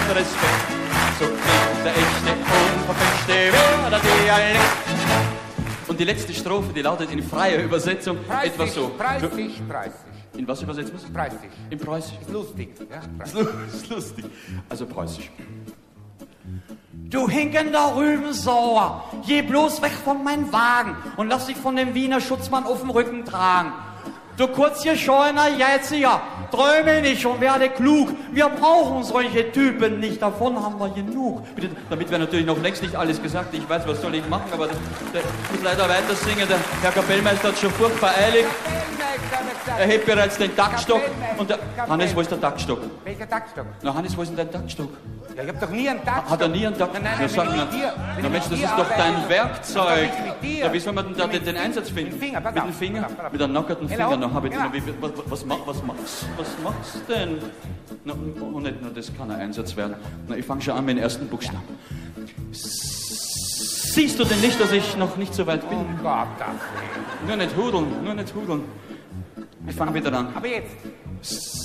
Respekt. So klingt der echte, unverfälschte Werder-Dialekt. Und die letzte Strophe, die lautet in freier Übersetzung etwa so. Preisig. In was übersetzt man es? Preisig. In Preußisch. Ist lustig. Ja, Ist lustig. Also Preußisch. Du hinkender Rübensauer, geh bloß weg von meinem Wagen und lass dich von dem Wiener Schutzmann auf dem Rücken tragen. Du kurzgeschollener Jetziger, träume nicht und werde klug. Wir brauchen solche Typen nicht, davon haben wir genug. Bitte, damit wäre natürlich noch längst nicht alles gesagt. Ich weiß, was soll ich machen, aber ich muss leider weiter singen. Der Herr Kapellmeister hat schon furchtbar eilig. Er hebt bereits den Taktstock. Und der Hannes, wo ist der Taktstock? Welcher Taktstock? Na Hannes, wo ist denn dein Taktstock? Ja, ich hab doch nie einen Taktstock. Hat er nie einen Taktstock? Nein, Na, sag wenn mir. ich mit dir- wenn Na ich Mensch, mit das dir ist doch dein arbeite. Werkzeug. Das ist doch nicht mit dir. Ja, wie soll man denn da den Einsatz finden? Mit dem Finger, pass Mit auf. dem Finger? Pass auf. Mit einem nackerten Genau. Finger. Na, hab ich Genau. was machst du denn? Na, oh, nicht, na, das kann ein Einsatz werden. Na, ich fange schon an mit dem ersten Buchstaben. Siehst du denn nicht, dass ich noch nicht so weit bin? Oh Gott, das Willen. Nur nicht hudeln. Ich fange wieder an. Aber jetzt.